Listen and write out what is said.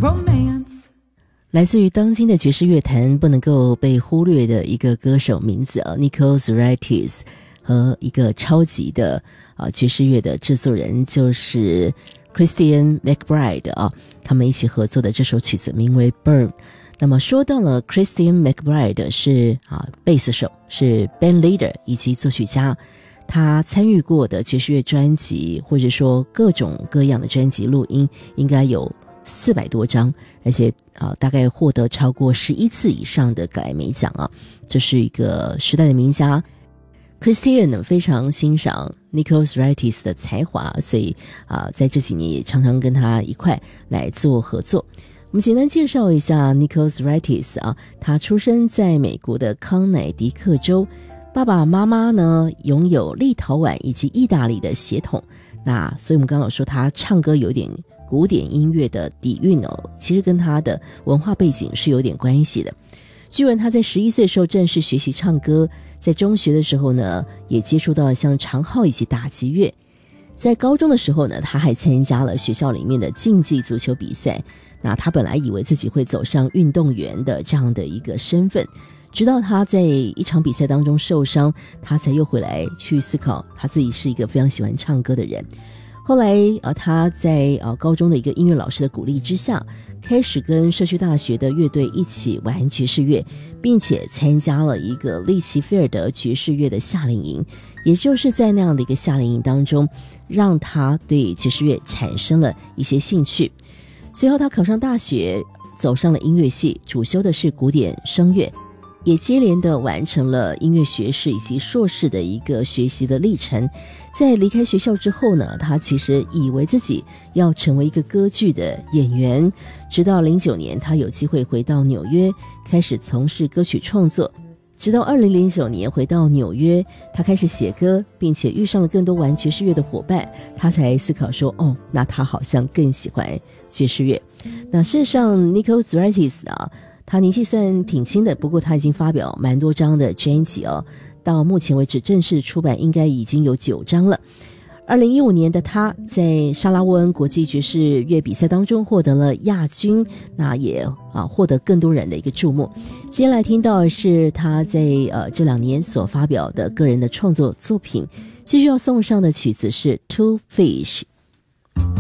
romance。 来自于当今的爵士乐坛不能够被忽略的一个歌手名字Nico Zuraitis 和一个超级的爵士乐的制作人就是 Christian McBride 他们一起合作的这首曲子名为 Burn。 那么说到了 Christian McBride 是贝斯手，是 band leader 以及作曲家，他参与过的爵士乐专辑或者说各种各样的专辑录音应该有400多张，而且大概获得超过11次以上的格莱美奖这是一个时代的名家。 Christian 非常欣赏 Nico Zuraitis 的才华，所以在这几年也常常跟他一块来做合作。我们简单介绍一下 Nico Zuraitis 他出生在美国的康乃狄克州，爸爸妈妈呢拥有立陶宛以及意大利的血统，那所以我们刚刚有说他唱歌有点古典音乐的底蕴其实跟他的文化背景是有点关系的。据闻他在11岁的时候正式学习唱歌，在中学的时候呢也接触到了像长号以及打击乐，在高中的时候呢他还参加了学校里面的竞技足球比赛，那他本来以为自己会走上运动员的这样的一个身份，直到他在一场比赛当中受伤，他才又回来去思考他自己是一个非常喜欢唱歌的人。后来他在高中的一个音乐老师的鼓励之下，开始跟社区大学的乐队一起玩爵士乐，并且参加了一个利奇菲尔德爵士乐的夏令营，也就是在那样的一个夏令营当中，让他对爵士乐产生了一些兴趣。随后他考上大学，走上了音乐系，主修的是古典声乐，也接连的完成了音乐学士以及硕士的一个学习的历程。在离开学校之后呢，他其实以为自己要成为一个歌剧的演员，直到09年他有机会回到纽约开始从事歌曲创作，直到2009年回到纽约，他开始写歌，并且遇上了更多玩爵士乐的伙伴，他才思考说那他好像更喜欢爵士乐。那事实上 Nico Zuraitis 他年纪算挺轻的，不过他已经发表蛮多张的专辑到目前为止正式出版应该已经有9张了。2015年的他在沙拉沃恩国际爵士乐比赛当中获得了亚军，那也获得更多人的一个注目。接下来听到的是他在这2年所发表的个人的创作作品，继续要送上的曲子是 Two Fish。